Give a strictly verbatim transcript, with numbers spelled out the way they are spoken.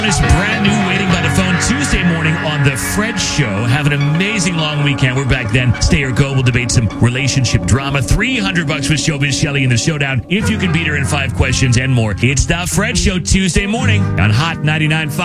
Is brand new Waiting by the Phone Tuesday morning on The Fred Show. Have an amazing long weekend. We're back then. Stay or go. We'll debate some relationship drama. three hundred bucks with Showbiz Shelley in the showdown. If you can beat her in five questions and more. It's The Fred Show Tuesday morning on Hot ninety-nine point five.